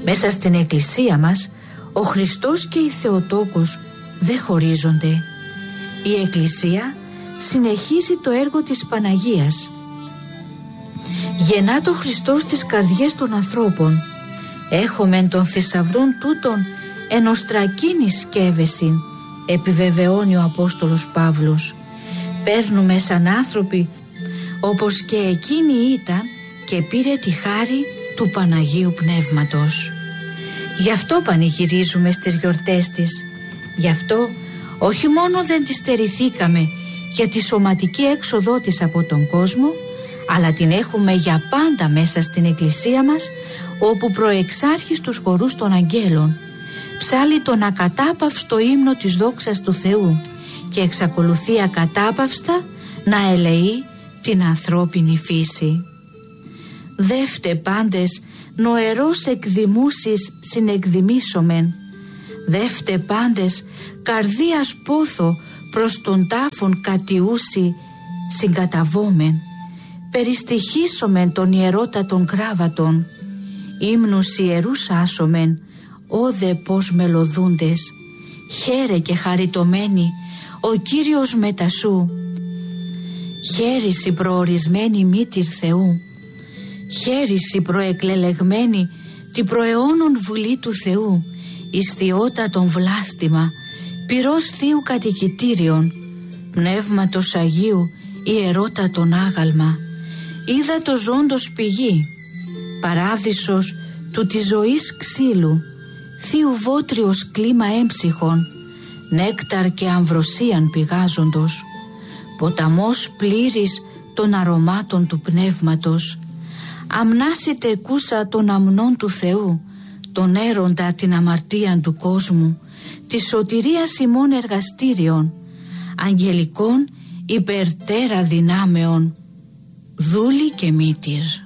Μέσα στην εκκλησία μας ο Χριστός και η Θεοτόκος δεν χωρίζονται. Η εκκλησία συνεχίζει το έργο της Παναγίας. Γεννά το Χριστός στις καρδιές των ανθρώπων. Έχομεν των θησαυρών τούτων ενοστρακίνη σκεύεσιν, επιβεβαιώνει ο Απόστολος Παύλος. Παίρνουμε σαν άνθρωποι όπως και εκείνη ήταν και πήρε τη χάρη του Παναγίου Πνεύματος. Γι' αυτό πανηγυρίζουμε στις γιορτές της. Γι' αυτό όχι μόνο δεν τη στερηθήκαμε για τη σωματική έξοδό της από τον κόσμο, αλλά την έχουμε για πάντα μέσα στην εκκλησία μας, όπου προεξάρχει στους χορούς των αγγέλων, ψάλλει τον ακατάπαυστο ύμνο της δόξας του Θεού και εξακολουθεί ακατάπαυστα να ελεεί την ανθρώπινη φύση. Δεύτε πάντες νοερός εκδημούσεις συνεκδημήσομεν, δεύτε πάντες καρδίας πόθο προς τον τάφον κατιούσι συγκαταβόμεν, περιστοιχήσομεν τον ιερότατον κράβατον, ύμνους ιερούς άσομεν, όδε πως μελωδούντες, χαίρε και χαριτωμένη ο Κύριος μετασού, χαίρηση προορισμένη μήτηρ Θεού, χαίρηση προεκλελεγμένη την προαιώνων βουλή του Θεού, εις θειότατον βλάστημα, πυρός Θείου κατοικητήριον, πνεύματος Αγίου ιερότατον άγαλμα, ύδατος ζώντος πηγή, παράδεισος του της ζωής ξύλου, Θείου βότριος κλίμα έμψυχων, νέκταρ και αμβροσίαν πηγάζοντος, ποταμός πλήρης των αρωμάτων του πνεύματος, αμνάσιτε κούσα των αμνών του Θεού, τον έροντα την αμαρτίαν του κόσμου, τη σωτηρίας ημών εργαστήριων, αγγελικών υπερτέρα δυνάμεων, δούλη και μήτηρ.